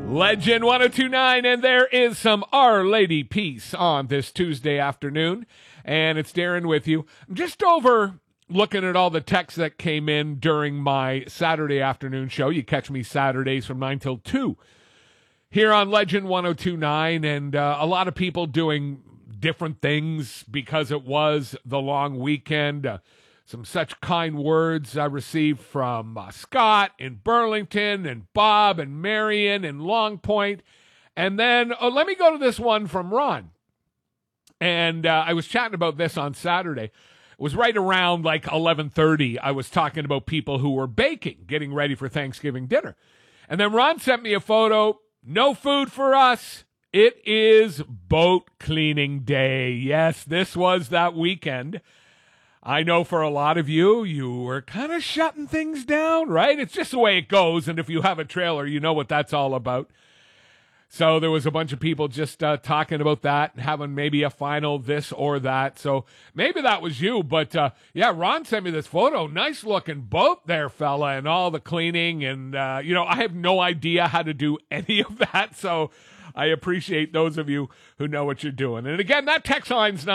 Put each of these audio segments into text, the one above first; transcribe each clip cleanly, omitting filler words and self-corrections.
Legend 1029, and there is some Our Lady Peace on this Tuesday afternoon, and it's Darren with you. I'm just over looking at all the texts that came in during my Saturday afternoon show. You catch me Saturdays from 9 till 2 here on Legend 1029, and a lot of people doing different things because it was the long weekend. Some such kind words I received from Scott in Burlington and Bob and Marion in Long Point. And then let me go to this one from Ron. And I was chatting about this on Saturday. It was right around like 11:30. I was talking about people who were baking, getting ready for Thanksgiving dinner. And then Ron sent me a photo. No food for us. It is boat cleaning day. Yes, this was that weekend. I know for a lot of you, you were kind of shutting things down, right? It's just the way it goes, and if you have a trailer, you know what that's all about. So there was a bunch of people just talking about that and having maybe a final this or that. So maybe that was you, but yeah, Ron sent me this photo. Nice looking boat there, fella, and all the cleaning. And, I have no idea how to do any of that, so I appreciate those of you who know what you're doing. And again, that text line's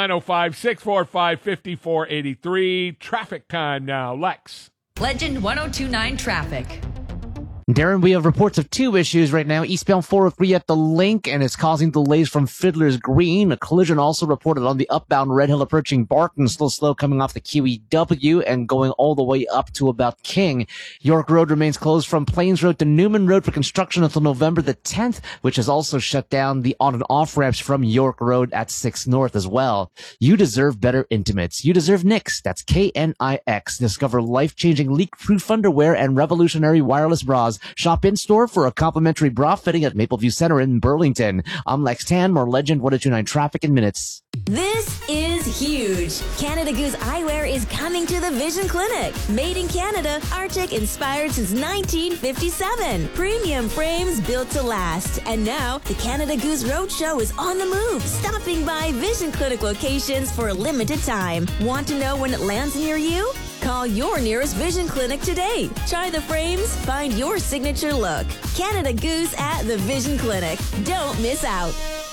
905-645-5483. Traffic time now. Lex. Legend 1029 traffic. Darren, we have reports of two issues right now. Eastbound 403 at the Link, and it's causing delays from Fiddler's Green. A collision also reported on the upbound Red Hill approaching Barton. Still slow coming off the QEW and going all the way up to about King. York Road remains closed from Plains Road to Newman Road for construction until November the 10th, which has also shut down the on and off ramps from York Road at 6 North as well. You deserve better intimates. You deserve Knix. That's KNIX. Discover life-changing leak-proof underwear and revolutionary wireless bras. Shop in-store for a complimentary bra fitting at Mapleview Center in Burlington. I'm Lex Tan, more Legend 1029 traffic in minutes. This is huge. Canada Goose Eyewear is coming to the Vision Clinic. Made in Canada, Arctic inspired since 1957. Premium frames built to last. And now, the Canada Goose Roadshow is on the move, stopping by Vision Clinic locations for a limited time. Want to know when it lands near you? Call your nearest Vision Clinic today. Try the frames, find your signature look. Canada Goose at the Vision Clinic. Don't miss out.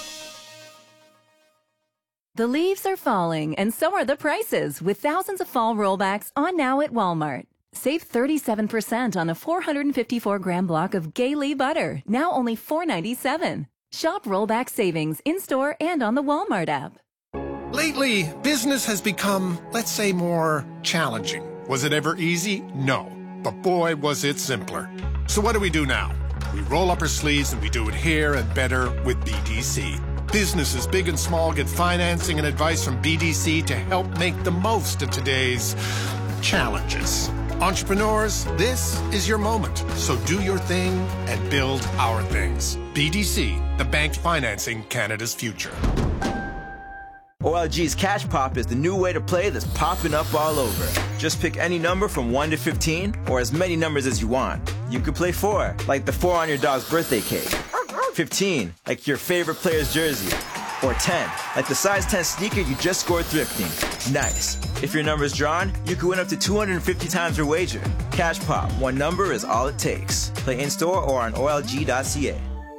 The leaves are falling, and so are the prices, with thousands of fall rollbacks on now at Walmart. Save 37% on a 454-gram block of Gay-Lee butter, now only $4.97. Shop rollback savings in-store and on the Walmart app. Lately, business has become, let's say, more challenging. Was it ever easy? No. But boy, was it simpler. So what do we do now? We roll up our sleeves and we do it here and better with BDC. Businesses big and small get financing and advice from BDC to help make the most of today's challenges. Entrepreneurs, this is your moment. So do your thing and build our things. BDC, the bank financing Canada's future. OLG's Cash Pop is the new way to play that's popping up all over. Just pick any number from 1 to 15, or as many numbers as you want. You could play 4, like the 4 on your dog's birthday cake. 15, like your favorite player's jersey. Or 10, like the size 10 sneaker you just scored thrifting. Nice. If your number's drawn, you could win up to 250 times your wager. Cash Pop, one number is all it takes. Play in-store or on OLG.ca.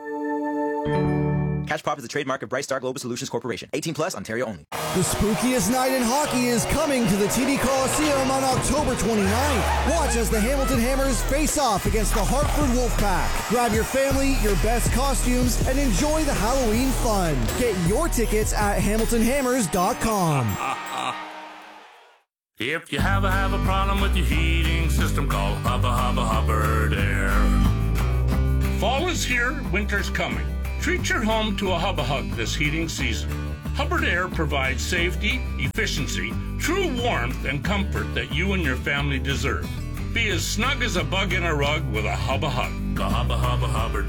Cash Pop is the trademark of Bright Star Global Solutions Corporation. 18 plus, Ontario only. The spookiest night in hockey is coming to the TD Coliseum on October 29th. Watch as the Hamilton Hammers face off against the Hartford Wolfpack. Grab your family, your best costumes, and enjoy the Halloween fun. Get your tickets at hamiltonhammers.com. If you have a problem with your heating system, call Hubbard Air. Fall is here, winter's coming. Treat your home to a Hub this heating season. Hubbard Air provides safety, efficiency, true warmth, and comfort that you and your family deserve. Be as snug as a bug in a rug with a Hubbard. Hubbard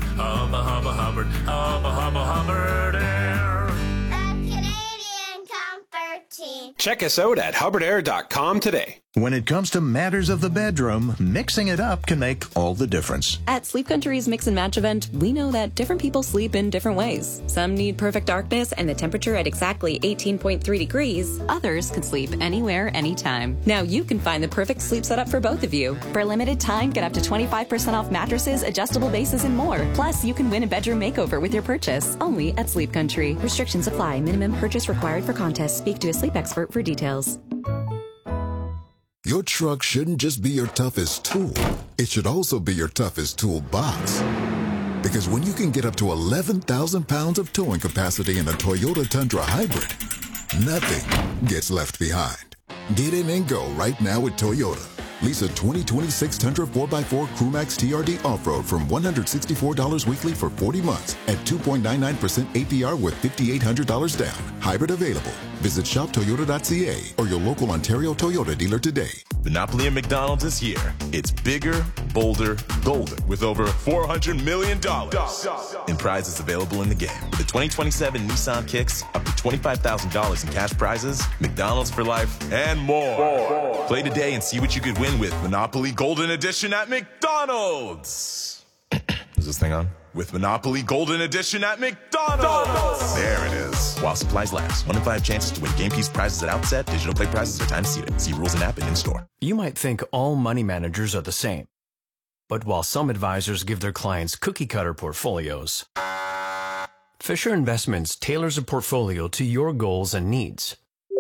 Air. The Canadian Comfort Team. Check us out at hubbardair.com today. When it comes to matters of the bedroom, mixing it up can make all the difference. At Sleep Country's Mix and Match event, we know that different people sleep in different ways. Some need perfect darkness and the temperature at exactly 18.3 degrees. Others could sleep anywhere, anytime. Now you can find the perfect sleep setup for both of you. For a limited time, get up to 25% off mattresses, adjustable bases, and more. Plus, you can win a bedroom makeover with your purchase. Only at Sleep Country. Restrictions apply. Minimum purchase required for contest. Speak to a sleep expert for details. Your truck shouldn't just be your toughest tool. It should also be your toughest toolbox. Because when you can get up to 11,000 pounds of towing capacity in a Toyota Tundra Hybrid, nothing gets left behind. Get in and go right now with Toyota. Lease a 2026 Tundra 4x4 Crewmax TRD Off-Road from $164 weekly for 40 months at 2.99% APR with $5,800 down. Hybrid available. Visit shoptoyota.ca or your local Ontario Toyota dealer today. Monopoly at McDonald's is here. It's bigger, bolder, golden with over $400 million in prizes available in the game. With the 2027 Nissan Kicks, up to $25,000 in cash prizes, McDonald's for life, and more. Play today and see what you could win with Monopoly Golden Edition at McDonald's. Is this thing on? With Monopoly Golden Edition at McDonald's. There it is. While supplies last. 1 in 5 chances to win game piece prizes at outset. Digital play prizes are time seated. See rules and app and in-store. You might think all money managers are the same. But while some advisors give their clients cookie-cutter portfolios, Fisher Investments tailors a portfolio to your goals and needs.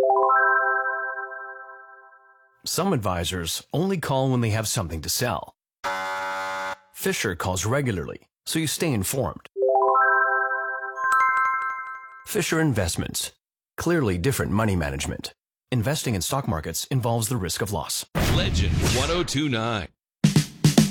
Some advisors only call when they have something to sell. Fisher calls regularly, so you stay informed. Fisher Investments. Clearly different money management. Investing in stock markets involves the risk of loss. Legend 1029.